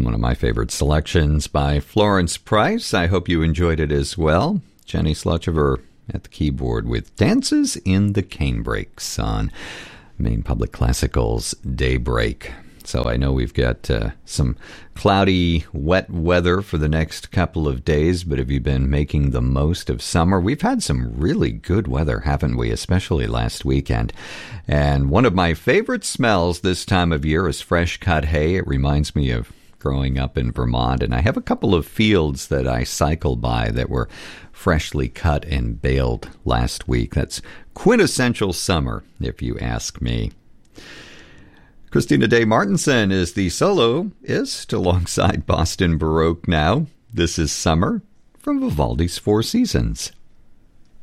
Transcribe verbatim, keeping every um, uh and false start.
One of my favorite selections by Florence Price. I hope you enjoyed it as well. Jenny Slutchever at the keyboard with Dances in the Canebrakes on Maine Public Classical's Daybreak. So I know we've got uh, some cloudy, wet weather for the next couple of days, but have you been making the most of summer? We've had some really good weather, haven't we? Especially last weekend. And one of my favorite smells this time of year is fresh cut hay. It reminds me of growing up in Vermont, and I have a couple of fields that I cycle by that were freshly cut and baled last week. That's quintessential summer, if you ask me. Christina Day Martinson is the soloist alongside Boston Baroque now. This is Summer from Vivaldi's Four Seasons.